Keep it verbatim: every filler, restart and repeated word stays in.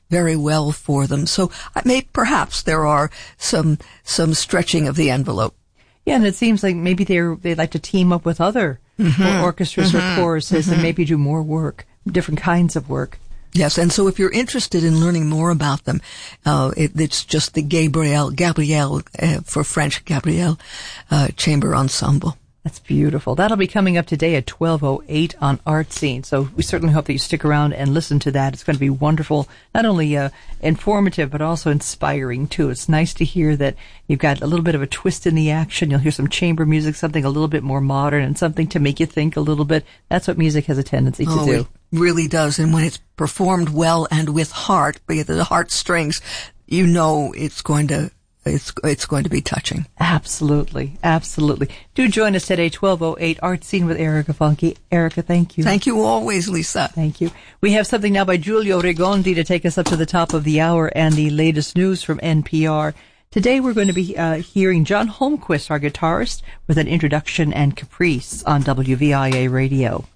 very well for them. So I may, perhaps there are some, some stretching of the envelope. Yeah, and it seems like maybe they're, they'd like to team up with other mm-hmm. orchestras mm-hmm. or choruses mm-hmm. and maybe do more work, different kinds of work. Yes, and so if you're interested in learning more about them, uh, it, it's just the Gabriel, Gabriel, uh, for French, Gabriel, uh, Chamber Ensemble. That's beautiful. That'll be coming up today at twelve oh eight on Art Scene. So we certainly hope that you stick around and listen to that. It's going to be wonderful, not only uh, informative, but also inspiring, too. It's nice to hear that you've got a little bit of a twist in the action. You'll hear some chamber music, something a little bit more modern, and something to make you think a little bit. That's what music has a tendency to oh, do. It really does. And when it's performed well and with heart, be it the heartstrings, you know it's going to It's it's going to be touching. Absolutely, absolutely. Do join us today, twelve oh eight, Art Scene with Erica Funke. Erica, thank you. Thank you always, Lisa. Thank you. We have something now by Giulio Regondi to take us up to the top of the hour and the latest news from N P R. Today we're going to be uh, hearing John Holmquist, our guitarist, with an introduction and Caprice on W V I A Radio.